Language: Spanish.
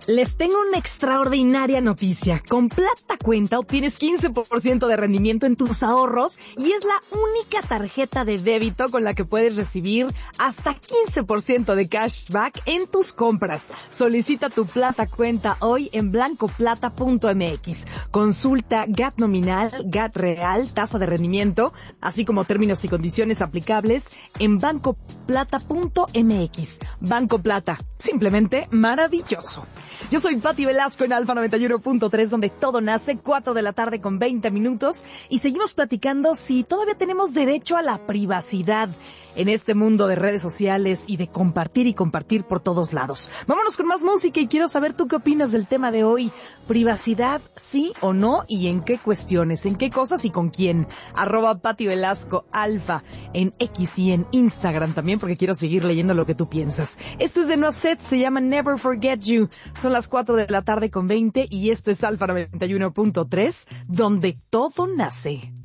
Les tengo una extraordinaria noticia. Con Plata Cuenta obtienes 15% de rendimiento en tus ahorros y es la única tarjeta de débito con la que puedes recibir hasta 15% de cashback en tus compras. Solicita tu Plata Cuenta hoy en blancoplata.mx. Consulta GAT nominal, GAT real, tasa de rendimiento, así como términos y condiciones aplicables en bancoplata.mx. Banco Plata, simplemente maravilloso. Yo soy Pati Velasco en Alfa 91.3, donde todo nace, 4 de la tarde con 20 minutos, y seguimos platicando si todavía tenemos derecho a la privacidad en este mundo de redes sociales y de compartir y compartir por todos lados. Vámonos con más música y quiero saber tú qué opinas del tema de hoy. ¿Privacidad, sí o no? ¿Y en qué cuestiones? ¿En qué cosas y con quién? @Pati Velasco Alfa en X y en Instagram también, porque quiero seguir leyendo lo que tú piensas. Esto es de Noisette, se llama Never Forget You. Son las 4 de la tarde con 20 y esto es Alfa 91.3, donde todo nace.